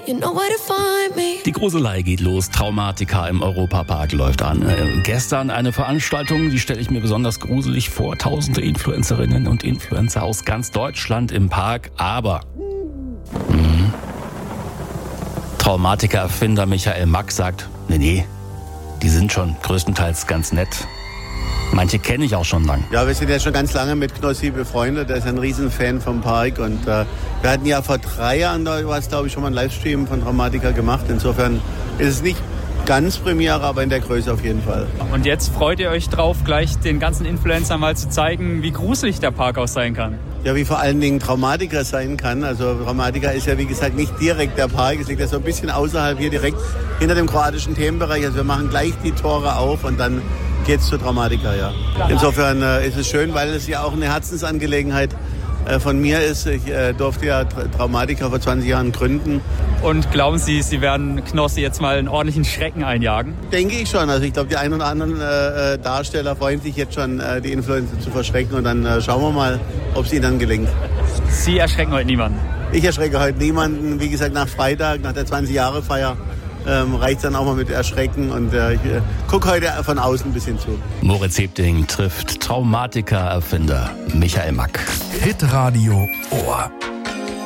you know where to find me. Die Gruselei geht los. Traumatica im Europapark läuft an. Gestern eine Veranstaltung, die stelle ich mir besonders gruselig vor. Tausende Influencerinnen und Influencer aus ganz Deutschland im Park. Aber Traumatica-Erfinder Michael Mack sagt, nee, die sind schon größtenteils ganz nett. Manche kenne ich auch schon lang. Ja, wir sind ja schon ganz lange mit Knossi befreundet. Er ist ein Riesenfan vom Park. Und wir hatten ja vor 3 Jahren, da war es glaube ich schon mal ein Livestream von Traumatica gemacht. Insofern ist es nicht ganz Premiere, aber in der Größe auf jeden Fall. Und jetzt freut ihr euch drauf, gleich den ganzen Influencern mal zu zeigen, wie gruselig der Park auch sein kann. Ja, wie vor allen Dingen Traumatica sein kann. Also Traumatica ist ja wie gesagt nicht direkt der Park. Es liegt ja so ein bisschen außerhalb hier direkt hinter dem kroatischen Themenbereich. Also wir machen gleich die Tore auf und dann geht's zu Traumatica, ja. Insofern ist es schön, weil es ja auch eine Herzensangelegenheit von mir ist. Ich durfte ja Traumatica vor 20 Jahren gründen. Und glauben Sie, Sie werden Knossi jetzt mal einen ordentlichen Schrecken einjagen? Denke ich schon. Also ich glaube, die ein oder anderen Darsteller freuen sich jetzt schon, die Influencer zu verschrecken. Und dann schauen wir mal, ob es ihnen dann gelingt. Sie erschrecken heute niemanden? Ich erschrecke heute niemanden. Wie gesagt, nach Freitag, nach der 20-Jahre-Feier, reicht dann auch mal mit Erschrecken. Und ich gucke heute von außen ein bisschen zu. Moritz Hebding trifft Traumatica-Erfinder Michael Mack. Hitradio Ohr.